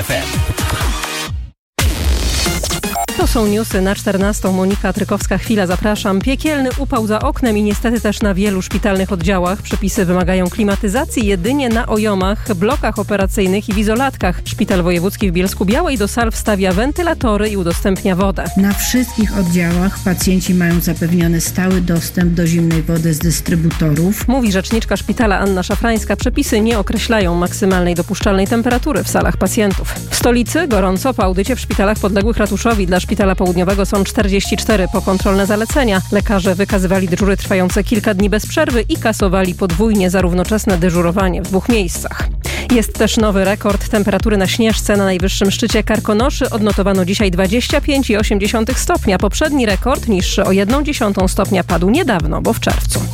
FM. To są newsy na 14. Monika Trykowska-Chwila, zapraszam. Piekielny upał za oknem i niestety też na wielu szpitalnych oddziałach. Przepisy wymagają klimatyzacji jedynie na OJOM-ach, blokach operacyjnych i w izolatkach. Szpital Wojewódzki w Bielsku-Białej do sal wstawia wentylatory i udostępnia wodę. Na wszystkich oddziałach pacjenci mają zapewniony stały dostęp do zimnej wody z dystrybutorów. Mówi rzeczniczka szpitala Anna Szafrańska. Przepisy nie określają maksymalnej dopuszczalnej temperatury w salach pacjentów. W stolicy gorąco. Po audycie w szpitalach podległych ratuszowi dla Szpitala Południowego są 44 pokontrolne zalecenia. Lekarze wykazywali dyżury trwające kilka dni bez przerwy i kasowali podwójnie za równoczesne dyżurowanie w 2 miejscach. Jest też nowy rekord temperatury na Śnieżce. Na najwyższym szczycie Karkonoszy odnotowano dzisiaj 25,8 stopnia. Poprzedni rekord, niższy o 1,1 stopnia, padł niedawno, bo w czerwcu.